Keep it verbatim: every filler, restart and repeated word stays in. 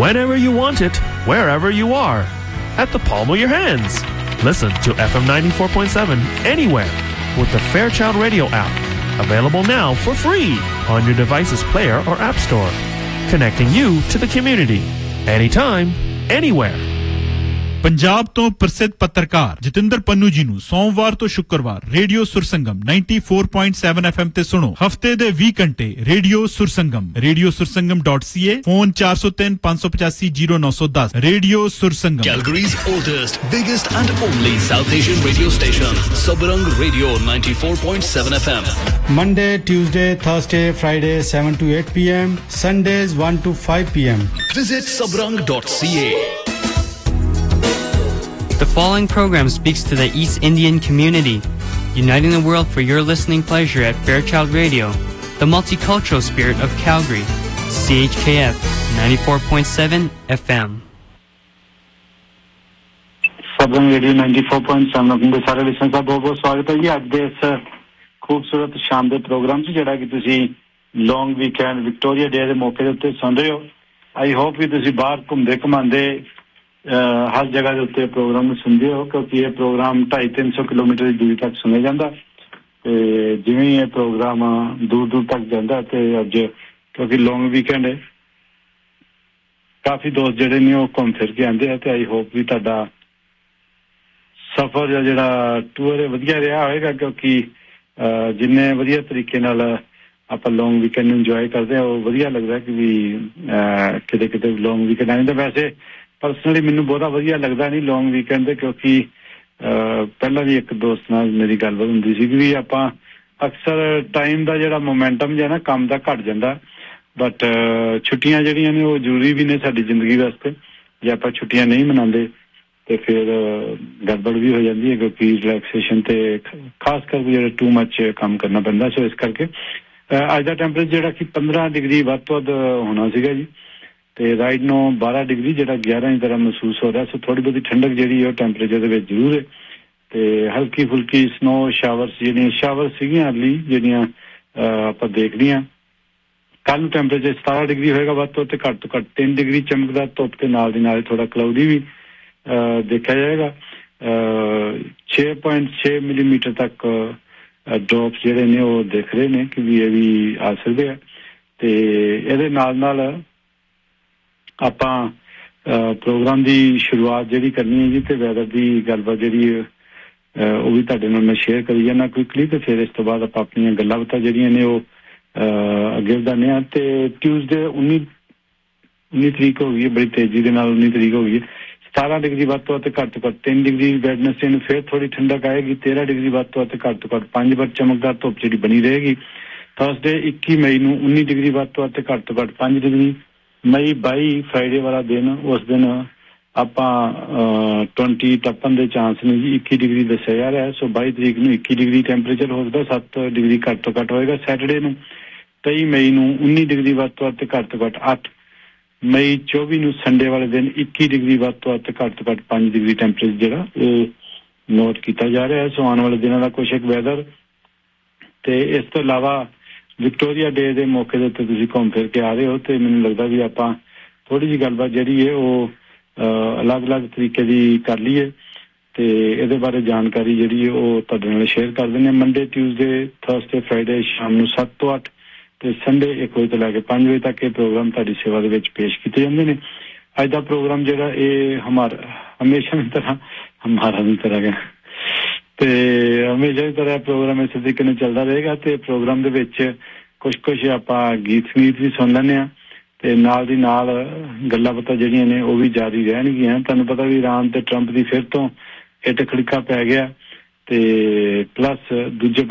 whenever you want it, wherever you are, at the palm of your hands. Listen to F M ninety-four point seven anywhere with the Fairchild Radio app. Available now for free on your device's player or app store. Connecting you to the community. Anytime, anywhere. Punjab ਤੋਂ ਪ੍ਰਸਿੱਧ ਪੱਤਰਕਾਰ ਜਤਿੰਦਰ ਪੰਨੂ ਜੀ ਨੂੰ ਸੋਮਵਾਰ ਤੋਂ ਸ਼ੁੱਕਰਵਾਰ radio ਸੁਰਸੰਗਮ ninety-four point seven F M ਤੇ ਸੁਣੋ ਹਫਤੇ ਦੇ ਵੀਹ ਘੰਟੇ radio ਸੁਰਸੰਗਮ radio ਸੁਰਸੰਗਮ dot C A phone four oh three five eight five zero nine one zero radio ਸੁਰਸੰਗਮ Calgary's oldest, biggest and only South Asian radio station, Sabrang Radio ninety-four point seven F M. Monday, Tuesday, Thursday, Friday seven to eight p m, Sundays one to five p m. Visit sabrang dot c a. The following program speaks to the East Indian community, uniting the world for your listening pleasure at Fairchild Radio, the multicultural spirit of Calgary, C H K F ninety-four point seven F M. Sabrang Radio ninety-four point seven ਦੇ ਸਾਰੇ listeners ਦਾ ਬਹੁਤ ਬਹੁਤ ਸਵਾਗਤ ਹੈ ਜੀ ਅੱਜ ਦੇ ਇਸ ਖੂਬਸੂਰਤ ਸ਼ਾਮ ਦੇ ਪ੍ਰੋਗਰਾਮ 'ਚ ਜਿਹੜਾ ਕਿ ਤੁਸੀਂ ਲੌਂਗ ਵੀਕਐਂਡ ਵਿਕਟੋਰੀਆ ਡੇ ਦੇ ਮੌਕੇ ਦੇ ਉੱਤੇ ਸੁਣ ਰਹੇ ਹੋ ਆਈ ਹੋਪ ਕਿ ਤੁਸੀਂ ਬਾਹਰ ਘੁੰਮਦੇ ਘੁਮਾਉਂਦੇ ਹਰ ਜਗ੍ਹਾ ਦੇ ਉੱਤੇ ਪ੍ਰੋਗਰਾਮ ਨੂੰ ਸੁਣਦੇ ਹੋ ਕਿਉਂਕਿ ਇਹ ਪ੍ਰੋਗਰਾਮ ਢਾਈ ਤਿੰਨ ਸੌ ਕਿਲੋਮੀਟਰ ਦੀ ਦੂਰੀ ਤੱਕ ਸੁਣਿਆ ਜਾਂਦਾ ਤੇ ਜਿਵੇਂ ਇਹ ਪ੍ਰੋਗਰਾਮ ਦੂਰ ਦੂਰ ਤੱਕ ਜਾਂਦਾ ਤੇ ਅੱਜ ਕਿਉਂਕਿ ਲੌਂਗ ਵੀਕਐਂਡ ਹੈ ਕਾਫੀ ਦੋਸਤ ਜਿਹੜੇ ਨੇ ਉਹ ਘੁੰਮ ਫਿਰ ਕੇ ਆਉਂਦੇ ਆ ਤੇ ਆਈ ਹੋਪ ਵੀ ਤੁਹਾਡਾ ਸਫ਼ਰ ਜਿਹੜਾ ਟੂਰ ਹੈ ਵਧੀਆ ਰਿਹਾ ਹੋਵੇਗਾ ਕਿਉਂਕਿ ਜਿੰਨੇ ਵਧੀਆ ਤਰੀਕੇ ਨਾਲ ਆਪਾਂ ਲੌਂਗ ਵੀਕਐਂਡ ਨੂੰ ਇੰਜੋਏ ਕਰਦੇ ਆ ਉਹ ਵਧੀਆ ਲੱਗਦਾ ਕਿ ਵੀ ਕਿਤੇ ਕਿਤੇ ਲੌਂਗ ਵੀਕਐਂਡ ਆਏ ਤਾਂ ਵੈਸੇ ਪਰਸਨਲੀ ਮੈਨੂੰ ਬਹੁਤਾ ਵਧੀਆ ਲੱਗਦਾ ਨਹੀਂ ਲੌਂਗ ਵੀਕਐਂਡ ਤੇ ਕਿਉਂਕਿ ਪਹਿਲਾਂ ਵੀ ਇੱਕ ਦੋਸਤ ਨਾਲ ਮੇਰੀ ਗੱਲਬਾਤ ਹੁੰਦੀ ਸੀ ਕਿ ਵੀ ਆਪਾਂ ਅਕਸਰ ਟਾਈਮ ਦਾ ਜਿਹੜਾ ਮੋਮੈਂਟਮ ਜਿਹਾ ਨਾ ਕੰਮ ਦਾ ਘੱਟ ਜਾਂਦਾ ਬਟ ਛੁੱਟੀਆਂ ਜਿਹੜੀਆਂ ਨੇ ਉਹ ਜ਼ਰੂਰੀ ਵੀ ਨੇ ਸਾਡੀ ਜ਼ਿੰਦਗੀ ਵਾਸਤੇ ਜੇ ਆਪਾਂ ਛੁੱਟੀਆਂ ਨਹੀਂ ਮਨਾਉਂਦੇ ਤੇ ਫਿਰ ਗੜਬੜ ਵੀ ਹੋ ਜਾਂਦੀ ਹੈ ਕਿਉਂਕਿ ਰਿਲੈਕਸੇਸ਼ਨ ਤੇ ਖਾਸ ਕਰਕੇ ਜਿਹੜਾ ਟੂ ਮੱਚ ਕੰਮ ਕਰਨਾ ਪੈਂਦਾ ਸੋ ਇਸ ਕਰਕੇ ਅੱਜ ਦਾ ਟੈਂਪਰੇਚਰ ਜਿਹੜਾ ਕਿ ਪੰਦਰਾਂ ਡਿਗਰੀ ਵੱਧ ਤੋਂ ਵੱਧ ਹੋਣਾ ਸੀਗਾ ਜੀ ਤੇ ਰਾਈਟ ਨੂੰ ਬਾਰਾਂ ਡਿਗਰੀ ਜਿਹੜਾ ਗਿਆਰਾਂ ਦੀ ਤਰ੍ਹਾਂ ਮਹਿਸੂਸ ਹੋ ਰਿਹਾ ਸੋ ਥੋੜੀ ਬਹੁਤੀ ਠੰਡਕ ਜਿਹੜੀ ਉਹ ਟੈਂਪਰੇਚਰ ਦੇ ਵਿੱਚ ਜ਼ਰੂਰ ਹੈ ਤੇ ਹਲਕੀ ਫੁਲਕੀ ਸਨੋ ਸ਼ਾਵਰਸ ਜਿਹੜੀਆਂ ਸ਼ਾਵਰ ਸੀਗੀਆਂ ਅਰਲੀ ਜਿਹੜੀਆਂ ਆਪਾਂ ਦੇਖ ਰਹੀਆਂ ਕੱਲ ਨੂੰ ਟੈਂਪਰੇਚਰ ਸਤਾਰਾਂ ਡਿਗਰੀ ਹੋਏਗਾ ਵੱਧ ਤੋਂ ਤੇ ਘੱਟ ਤੋਂ ਘੱਟ ਤਿੰਨ ਡਿਗਰੀ ਚਮਕਦਾ ਧੁੱਪ ਦੇ ਨਾਲ ਦੀ ਨਾਲ ਥੋੜਾ ਕਲਾਉਡੀ ਵੀ ਦੇਖਿਆ ਜਾਏਗਾ ਛੇ ਪੁਆਇੰਟ ਛੇ ਮਿਲੀਮੀਟਰ ਤੱਕ ਡ੍ਰੌਪਸ ਜਿਹੜੇ ਨੇ ਉਹ ਦੇਖ ਰਹੇ ਨੇ ਕਿ ਵੀ ਇਹ ਵੀ ਆ ਸਕਦੇ ਆ ਤੇ ਇਹਦੇ ਨਾਲ ਨਾਲ ਆਪਾਂ ਪ੍ਰੋਗਰਾਮ ਦੀ ਸ਼ੁਰੂਆਤ ਜਿਹੜੀ ਕਰਨੀ ਹੈ ਜੀ ਤੇ ਵੈਦਰ ਦੀ ਗੱਲਬਾਤ ਜਿਹੜੀ ਉਹ ਵੀ ਤੁਹਾਡੇ ਨਾਲ ਮੈਂ ਸ਼ੇਅਰ ਕਰੀ ਜਾਣਾ ਕੁਇਕਲੀ ਤੇ ਫਿਰ ਇਸ ਤੋਂ ਬਾਅਦ ਆਪਾਂ ਆਪਣੀਆਂ ਗੱਲਾਂ ਬਾਤਾਂ ਜਿਹੜੀਆਂ ਨੇ ਉਹ ਅੱਗੇ ਵਧਾਉਂਦੇ ਹਾਂ ਤੇ ਟਿਊਜ਼ਡੇ ਉੱਨੀ ਉੱਨੀ ਤਰੀਕ ਹੋ ਗਈ ਹੈ ਬੜੀ ਤੇਜ਼ੀ ਦੇ ਨਾਲ ਉੱਨੀ ਤਰੀਕ ਹੋ ਗਈ ਹੈ ਸਤਾਰਾਂ ਡਿਗਰੀ ਵੱਧ ਤੋਂ ਵੱਧ ਘੱਟ ਤੋਂ ਘੱਟ ਤਿੰਨ ਡਿਗਰੀ ਵੈਡਨਸਡੇ ਨੂੰ ਫਿਰ ਥੋੜੀ ਠੰਡਕ ਆਏਗੀ ਤੇਰਾਂ ਡਿਗਰੀ ਵੱਧ ਤੋਂ ਵੱਧ ਘੱਟ ਤੋਂ ਘੱਟ ਪੰਜ ਵਾਰ ਚਮਕਦਾਰ ਧੁੱਪ ਜਿਹੜੀ ਬਣੀ ਰਹੇਗੀ ਥਰਸਡੇ ਇੱਕੀ ਮਈ ਨੂੰ ਉੱਨੀ ਡਿਗਰੀ ਵੱਧ ਤੋਂ ਵੱਧ ਘੱਟ ਤੋਂ ਘੱਟ ਪੰਜ ਡਿਗਰੀ ਮਈ ਬਾਈ ਫਰਾਈਡੇ ਵਾਲਾ ਦਿਨ ਉਸ ਦਿਨ ਆਪਾਂ ਟਵੰਟੀ ਟੱਪਣ ਦੇ ਚਾਂਸ ਨੇ ਜੀ ਇੱਕੀ ਡਿਗਰੀ ਦੱਸਿਆ ਜਾ ਰਿਹਾ ਸੋ ਬਾਈ ਤਰੀਕ ਨੂੰ ਇੱਕੀ ਡਿਗਰੀ ਟੈਂਪਰੇਚਰ ਹੋਵੇਗਾ ਸੱਤ ਡਿਗਰੀ ਘੱਟ ਤੋਂ ਘੱਟ ਹੋਏਗਾ ਸੈਟਰਡੇ ਨੂੰ ਤੇਈ ਮਈ ਨੂੰ ਉੱਨੀ ਡਿਗਰੀ ਵੱਧ ਤੋਂ ਵੱਧ ਘੱਟ ਤੋਂ ਘੱਟ ਅੱਠ ਮਈ ਚੌਵੀ ਨੂੰ ਸੰਡੇ ਵਾਲੇ ਦਿਨ ਇੱਕੀ ਡਿਗਰੀ ਵੱਧ ਤੋਂ ਵੱਧ ਘੱਟ ਤੋਂ ਘੱਟ ਪੰਜ ਡਿਗਰੀ ਟੈਂਪਰੇਚਰ ਜਿਹੜਾ ਇਹ ਨੋਟ ਕੀਤਾ ਜਾ ਰਿਹਾ ਸੋ ਆਉਣ ਵਾਲੇ ਦਿਨਾਂ ਦਾ ਕੁਛ ਇੱਕ ਵੈਦਰ ਤੇ ਇਸ ਤੋਂ ਇਲਾਵਾ ਵਿਕਟੋਰੀਆ ਡੇ ਦੇ ਮੌਕੇ ਦੇ ਉੱਤੇ ਤੁਸੀਂ ਘੁੰਮ ਫਿਰ ਕੇ ਆ ਰਹੇ ਹੋ ਤੇ ਮੈਨੂੰ ਲੱਗਦਾ ਵੀ ਆਪਾਂ ਥੋੜੀ ਜਿਹੀ ਗੱਲਬਾਤ ਜਿਹੜੀ ਹੈ ਉਹ ਅਲੱਗ-ਅਲੱਗ ਤਰੀਕੇ ਦੀ ਕਰ ਲਈਏ ਤੇ ਇਹਦੇ ਬਾਰੇ ਜਾਣਕਾਰੀ ਜਿਹੜੀ ਹੈ ਉਹ ਤੁਹਾਡੇ ਨਾਲ ਸ਼ੇਅਰ ਕਰ ਦਿੰਦੇ ਹਾਂ ਮੰਡੇ ਟਿਊਜ਼ਡੇ ਥਰਸਡੇ ਫਰਾਈਡੇ ਸ਼ਾਮ ਨੂੰ ਸੱਤ ਤੋਂ ਅੱਠ ਤੇ ਸੰਡੇ ਇੱਕ ਵਜੇ ਤੋਂ ਲੈ ਕੇ ਪੰਜ ਵਜੇ ਤੱਕ ਇਹ ਪ੍ਰੋਗਰਾਮ ਤੁਹਾਡੀ ਸੇਵਾ ਦੇ ਵਿੱਚ ਪੇਸ਼ ਕੀਤੇ ਜਾਂਦੇ ਨੇ ਅੱਜ ਦਾ ਪ੍ਰੋਗਰਾਮ ਜਿਹੜਾ ਇਹ ਹਮਾਰਾ ਹਮੇਸ਼ਾ ਦੀ ਤਰ੍ਹਾਂ ਹਮਾਰਾ ਦੀ ਤਰ੍ਹਾਂ ਹੈ ਤੇ ਹਮੇਸ਼ਾ ਦੀ ਤਰ੍ਹਾਂ ਪ੍ਰੋਗਰਾਮ ਇਸੇ ਤਰੀਕੇ ਨਾਲ ਚੱਲਦਾ ਰਹੇਗਾ ਤੇ ਪ੍ਰੋਗਰਾਮ ਦੇ ਵਿੱਚ ਕੁਛ ਕੁਛ ਆਪਾਂ ਗੀਤ ਸੰਗੀਤ ਵੀ ਸੁਣ ਲੈਂਦੇ ਹਾਂ ਤੇ ਨਾਲ ਦੀ ਨਾਲ ਗੱਲਾਂ ਬਾਤਾਂ ਜਿਹੜੀਆਂ ਨੇ ਉਹ ਵੀ ਜਾਰੀ ਰਹਿਣਗੀਆਂ ਤੁਹਾਨੂੰ ਪਤਾ ਵੀ ਇਰਾਨ ਤੇ ਟਰੰਪ ਦੀ ਫਿਰ ਤੋਂ ਇਹ ਖੜਕਾ ਪੈ ਗਿਆ ਤੇ ਪਲੱਸ ਦੂਜੇ